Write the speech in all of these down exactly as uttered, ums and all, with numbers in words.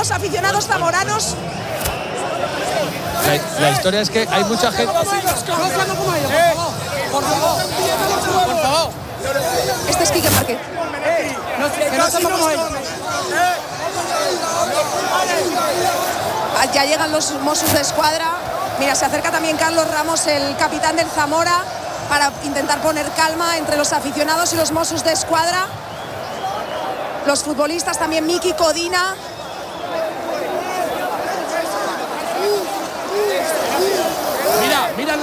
los aficionados zamoranos. La, la historia es que hay mucha gente. Por favor. Por favor. Este es Quique Márquez. Ya llegan los Mossos de Escuadra. Mira, se acerca también Carlos Ramos, el capitán del Zamora, para intentar poner calma entre los aficionados y los Mossos de Escuadra. Los futbolistas también, Miki Codina. Mira, mira.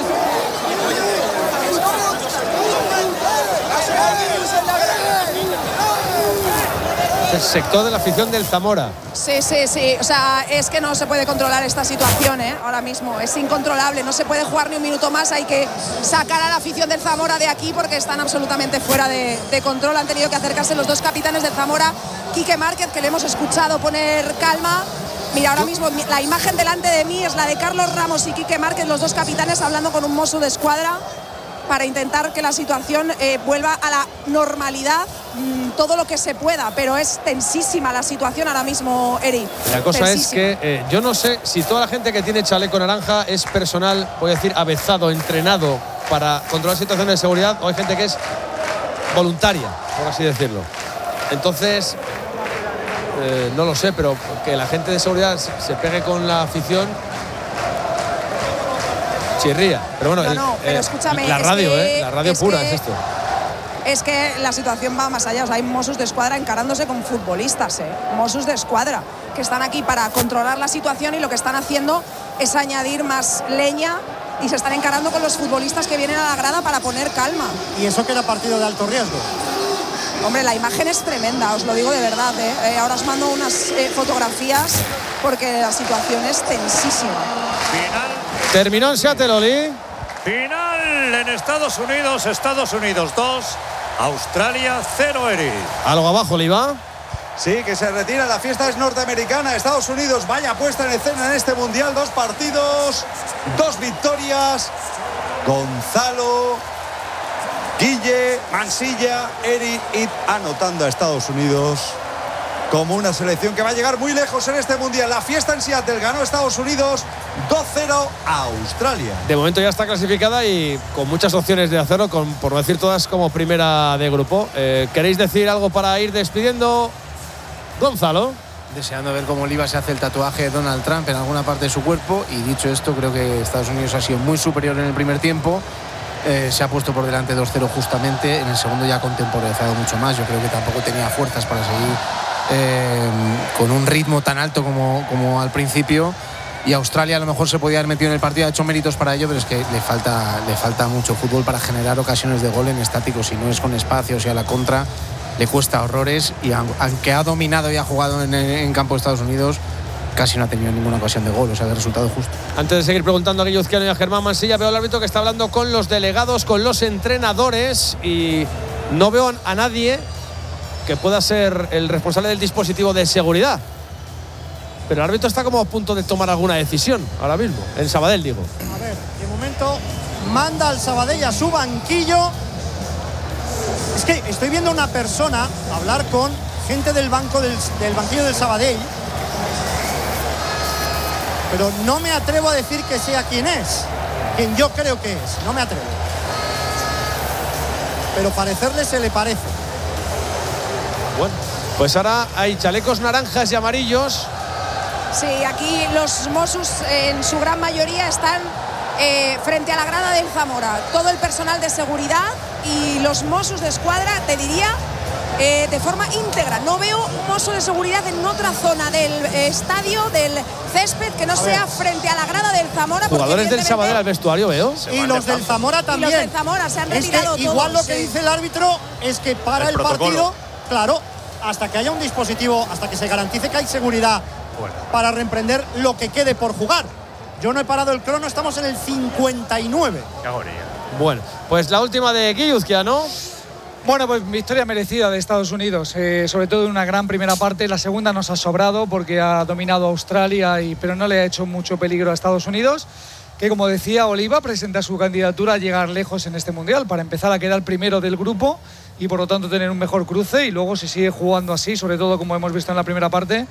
El sector de la afición del Zamora. Sí, sí, sí. O sea, es que no se puede controlar esta situación, ¿eh? Ahora mismo. Es incontrolable. No se puede jugar ni un minuto más. Hay que sacar a la afición del Zamora de aquí porque están absolutamente fuera de, de control. Han tenido que acercarse los dos capitanes del Zamora. Quique Márquez, que le hemos escuchado poner calma. Mira, ahora mismo la imagen delante de mí es la de Carlos Ramos y Quique Márquez, los dos capitanes hablando con un mozo de escuadra para intentar que la situación eh, vuelva a la normalidad, mmm, todo lo que se pueda, pero es tensísima la situación ahora mismo, Eri. La cosa tensísima. es que eh, yo no sé si toda la gente que tiene chaleco naranja es personal, voy a decir, avezado, entrenado para controlar situaciones de seguridad, o hay gente que es voluntaria, por así decirlo. Entonces, eh, no lo sé, pero que la gente de seguridad se pegue con la afición chirría. Pero bueno, no, el, no, pero eh, escúchame, la radio, que, eh, la radio es pura que, es esto. Es que la situación va más allá. O sea, hay Mossos de Escuadra encarándose con futbolistas, ¿eh? Mossos de Escuadra, que están aquí para controlar la situación y lo que están haciendo es añadir más leña y se están encarando con los futbolistas que vienen a la grada para poner calma. ¿Y eso que era partido de alto riesgo? Hombre, la imagen es tremenda, os lo digo de verdad, ¿eh? Eh, ahora os mando unas eh, fotografías porque la situación es tensísima. Final. Terminó en Seattle, Oli. Final en Estados Unidos, Estados Unidos dos, Australia cero, Eri. Algo abajo, Oliva. Sí, que se retira, la fiesta es norteamericana. Estados Unidos, vaya puesta en escena en este mundial. Dos partidos, dos victorias. Gonzalo, Guille, Mansilla, Eri Id anotando a Estados Unidos como una selección que va a llegar muy lejos en este mundial. La fiesta en Seattle, ganó Estados Unidos dos cero a Australia. De momento ya está clasificada y con muchas opciones de hacerlo, con, por decir todas, como primera de grupo. Eh, ¿Queréis decir algo para ir despidiendo, Gonzalo? Deseando ver cómo Oliva se hace el tatuaje de Donald Trump en alguna parte de su cuerpo. Y dicho esto, creo que Estados Unidos ha sido muy superior en el primer tiempo. Eh, se ha puesto por delante dos cero justamente. En el segundo ya ha contemporizado mucho más. Yo creo que tampoco tenía fuerzas para seguir Eh, con un ritmo tan alto como, como al principio, y Australia a lo mejor se podía haber metido en el partido, ha hecho méritos para ello, pero es que le falta, le falta mucho fútbol para generar ocasiones de gol en estático. Si no es con espacios y a la contra le cuesta horrores, y aunque ha dominado y ha jugado en, en campo de Estados Unidos, casi no ha tenido ninguna ocasión de gol, o sea, de resultado justo. Antes de seguir preguntando a Guillo Uzquiano y a Germán Mansilla, veo al árbitro que está hablando con los delegados, con los entrenadores, y no veo a nadie que pueda ser el responsable del dispositivo de seguridad. Pero el árbitro está como a punto de tomar alguna decisión ahora mismo, en Sabadell, digo. A ver, de momento manda al Sabadell a su banquillo. Es que estoy viendo a una persona hablar con gente del banco del, del banquillo del Sabadell, pero no me atrevo a decir que sea quién es, quien yo creo que es, no me atrevo. Pero parecerle se le parece. Bueno, pues ahora hay chalecos naranjas y amarillos. Sí, aquí los Mossos en su gran mayoría están eh, frente a la grada del Zamora. Todo el personal de seguridad y los Mossos de Escuadra, te diría, eh, de forma íntegra. No veo un mozo de seguridad en otra zona del eh, estadio, del césped, que no sea frente a la grada del Zamora. Jugadores del Sabadell al vestuario, veo. Y los del Zamora también. Y los del Zamora se han retirado es que igual todos, lo que sí. dice el árbitro es que para el, el partido, claro, hasta que haya un dispositivo, hasta que se garantice que hay seguridad bueno. para reemprender lo que quede por jugar. Yo no he parado el crono, estamos en el cincuenta y nueve. Qué agonía. Bueno, pues la última de Guillo Uzquiano. Bueno, pues victoria merecida de Estados Unidos, eh, sobre todo en una gran primera parte. La segunda nos ha sobrado porque ha dominado a Australia, y, pero no le ha hecho mucho peligro a Estados Unidos, que, como decía Oliva, presenta su candidatura a llegar lejos en este Mundial, para empezar a quedar primero del grupo y por lo tanto tener un mejor cruce, y luego si sigue jugando así, sobre todo como hemos visto en la primera parte,